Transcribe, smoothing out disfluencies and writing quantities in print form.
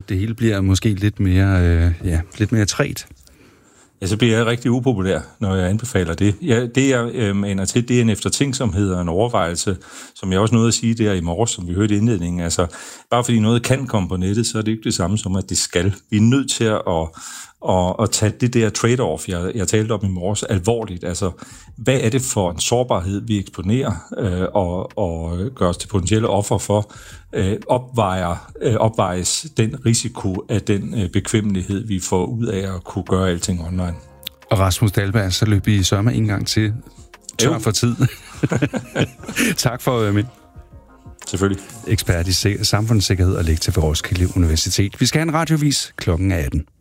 det hele bliver måske lidt mere træt. Ja, så bliver jeg rigtig upopulær, når jeg anbefaler det. Ja, det, jeg mener til, det er en eftertænksomhed og en overvejelse, som jeg også nåede at sige der i morges, som vi hørte i indledningen. Altså, bare fordi noget kan komme på nettet, så er det ikke det samme som, at det skal. Vi er nødt til at tage det der trade-off, jeg talte om i morges, alvorligt. Altså, hvad er det for en sårbarhed, vi eksponerer og gør os til potentielle offer for? Opvejes den risiko af den bekvemmelighed, vi får ud af at kunne gøre alting online. Og Rasmus Dahlberg, så løb I sørme en gang til. Tør for tid. Tak for at være med. Selvfølgelig. Ekspert i samfundssikkerhed og lektor ved Roskilde Universitet. Vi skal have en radiovis klokken 18.